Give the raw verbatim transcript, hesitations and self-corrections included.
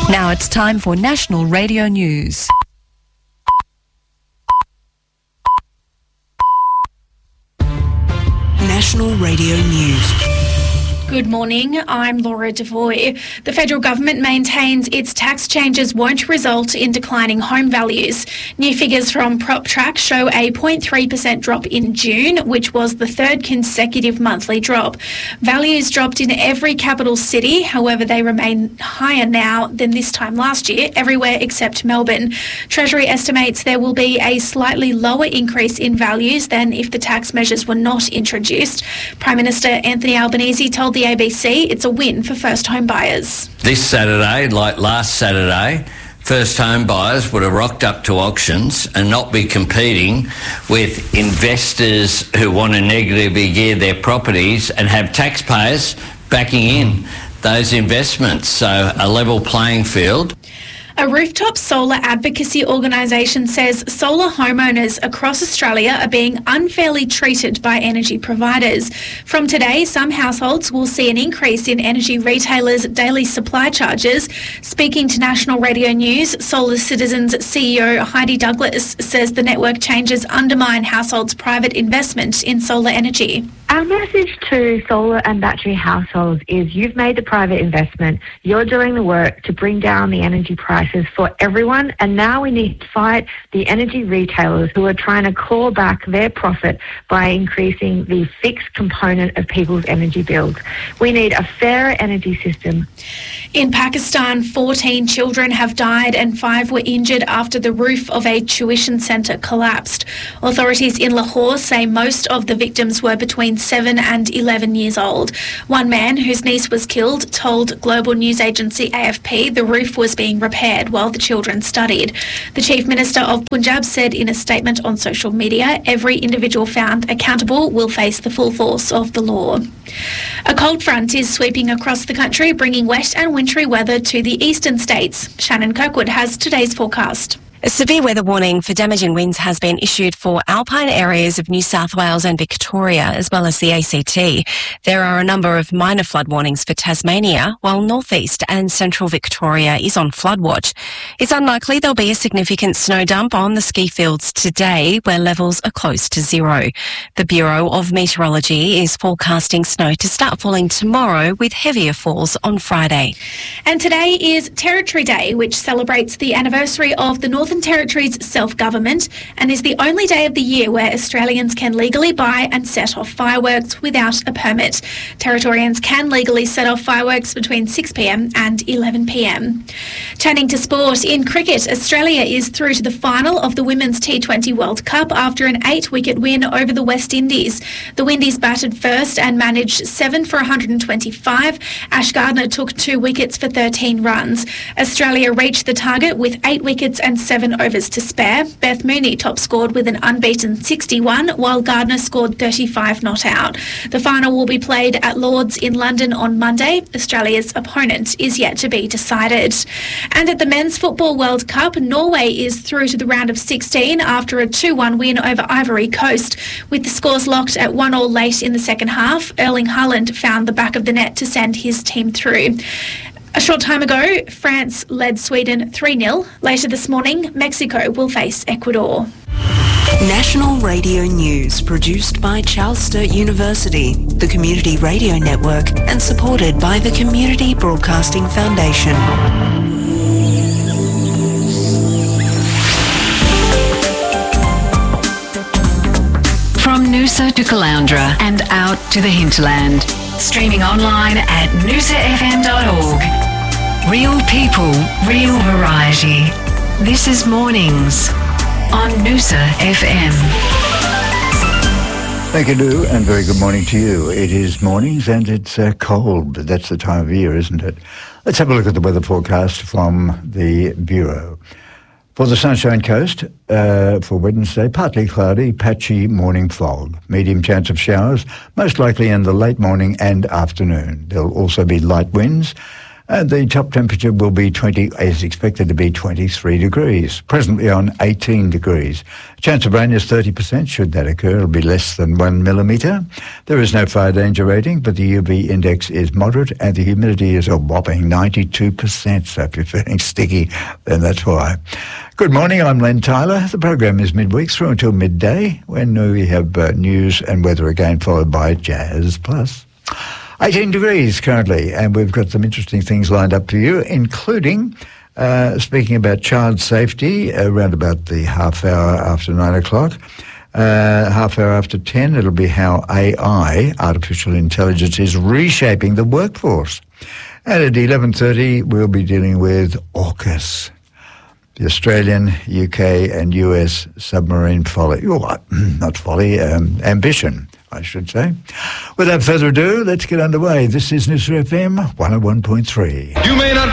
Now it's time for National Radio News. National Radio News. Good morning, I'm Laura Devoy. The federal government maintains its tax changes won't result in declining home values. New figures from PropTrack show a zero point three percent drop in June, which was the third consecutive monthly drop. Values dropped in every capital city, however they remain higher now than this time last year, everywhere except Melbourne. Treasury estimates there will be a slightly lower increase in values than if the tax measures were not introduced. Prime Minister Anthony Albanese told the A B C it's a win for first home buyers. This Saturday, like last Saturday, first home buyers would have rocked up to auctions and not be competing with investors who want to negatively gear their properties and have taxpayers backing in those investments. So a level playing field. A rooftop solar advocacy organisation says solar homeowners across Australia are being unfairly treated by energy providers. From today, some households will see an increase in energy retailers' daily supply charges. Speaking to National Radio News, Solar Citizens C E O Heidi Douglas says the network changes undermine households' private investment in solar energy. Our message to solar and battery households is you've made the private investment, you're doing the work to bring down the energy prices for everyone, and now we need to fight the energy retailers who are trying to claw back their profit by increasing the fixed component of people's energy bills. We need a fairer energy system. In Pakistan, fourteen children have died and five were injured after the roof of a tuition centre collapsed. Authorities in Lahore say most of the victims were between seven and eleven years old. One man whose niece was killed told global news agency A F P the roof was being repaired while the children studied. The Chief Minister of Punjab said in a statement on social media, every individual found accountable will face the full force of the law. A cold front is sweeping across the country, bringing wet and wintry weather to the eastern states. Shannon Kirkwood has today's forecast. A severe weather warning for damaging winds has been issued for alpine areas of New South Wales and Victoria, as well as the A C T. There are a number of minor flood warnings for Tasmania, while northeast and central Victoria is on flood watch. It's unlikely there'll be a significant snow dump on the ski fields today, where levels are close to zero. The Bureau of Meteorology is forecasting snow to start falling tomorrow, with heavier falls on Friday. And today is Territory Day, which celebrates the anniversary of the Northern Territory's self-government and is the only day of the year where Australians can legally buy and set off fireworks without a permit. Territorians can legally set off fireworks between six p m and eleven p m. Turning to sport, in cricket, Australia is through to the final of the Women's T twenty World Cup after an eight-wicket win over the West Indies. The Windies batted first and managed seven for one hundred twenty-five. Ash Gardner took two wickets for thirteen runs. Australia reached the target with eight wickets and seven overs to spare. Beth Mooney top scored with an unbeaten sixty-one, while Gardner scored thirty-five not out. The final will be played at Lord's in London on Monday. Australia's opponent is yet to be decided. And at the Men's Football World Cup, Norway is through to the round of sixteen after a two one win over Ivory Coast. With the scores locked at one all late in the second half, Erling Haaland found the back of the net to send his team through. A short time ago, France led Sweden three nil. Later this morning, Mexico will face Ecuador. National Radio News, produced by Charles Sturt University, the Community Radio Network, and supported by the Community Broadcasting Foundation. From Noosa to Caloundra and out to the hinterland. Streaming online at noosa f m dot org. Real people, real variety. This is Mornings on Noosa F M. Thank you, Lou, and very good morning to you. It is mornings and it's uh, cold, but that's the time of year, isn't it? Let's have a look at the weather forecast from the Bureau. For the Sunshine Coast, uh, for Wednesday, partly cloudy, patchy morning fog. Medium chance of showers, most likely in the late morning and afternoon. There'll also be light winds, And the top temperature will be twenty, is expected to be twenty-three degrees. Presently on eighteen degrees. Chance of rain is thirty percent. Should that occur, it'll be less than one millimetre. There is no fire danger rating, but the U V index is moderate and the humidity is a whopping ninety-two percent. So if you're feeling sticky, then that's why. Good morning, I'm Len Tyler. The program is midweek through until midday, when we have uh, news and weather again, followed by Jazz Plus. eighteen degrees currently, and we've got some interesting things lined up for you, including uh, speaking about child safety around about the half hour after nine o'clock. Uh, half hour after ten, it'll be how A I, artificial intelligence, is reshaping the workforce. And at eleven thirty, we'll be dealing with AUKUS, the Australian, U K and U S submarine folly. Oh, not folly, um, ambition, I should say. Without further ado, let's get underway. This is Noosa F M one oh one point three. You may not